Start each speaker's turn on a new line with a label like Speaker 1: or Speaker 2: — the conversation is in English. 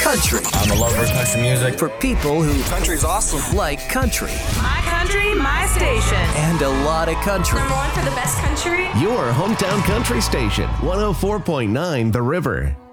Speaker 1: country.
Speaker 2: I'm a lover of country music.
Speaker 1: For people who
Speaker 2: Country's awesome.
Speaker 1: like country.
Speaker 3: My country, my station.
Speaker 1: And a lot of country.
Speaker 3: Number one for the best country.
Speaker 4: Your hometown country station, 104.9 The River.